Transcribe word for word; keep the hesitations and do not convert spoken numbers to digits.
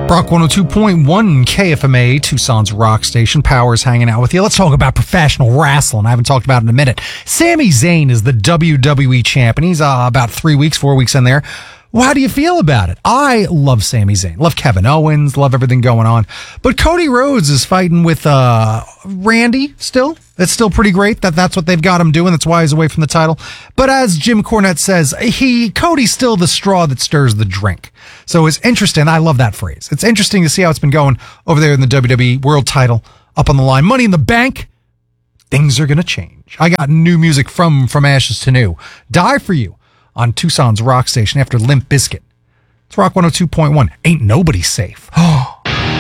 Rock one oh two point one K F M A, Tucson's rock station. Power's hanging out with you. Let's talk about professional wrestling. I haven't talked about it in a minute. Sami Zayn is the W W E champ, and he's uh, about three weeks, four weeks in there. Well, how do you feel about it? I love Sami Zayn. Love Kevin Owens. Love everything going on. But Cody Rhodes is fighting with uh, Randy still. It's still pretty great that that's what they've got him doing. That's why he's away from the title. But as Jim Cornette says, he Cody's still the straw that stirs the drink. So it's interesting. I love that phrase. It's interesting to see how it's been going over there in the W W E World title up on the line. Money in the Bank. Things are going to change. I got new music from From Ashes to New. Die For You on Tucson's rock station after Limp Bizkit. It's Rock one oh two point one. Ain't Nobody Safe. Oh.